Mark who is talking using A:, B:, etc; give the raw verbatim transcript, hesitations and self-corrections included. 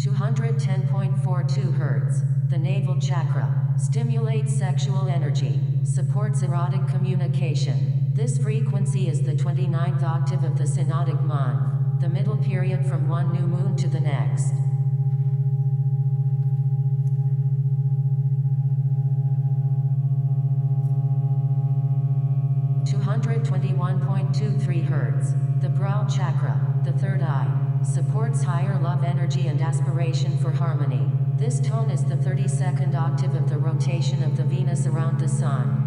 A: two hundred ten point four two hertz. The navel chakra stimulates sexual energy, supports erotic communication. This frequency is the twenty-ninth octave of the synodic month, the middle period from one new moon to the next. two hundred twenty-one point two three hertz. The brow chakra, the third eye, supports higher love energy and aspiration for harmony. This tone is the thirty-second octave of the rotation of the Venus around the Sun.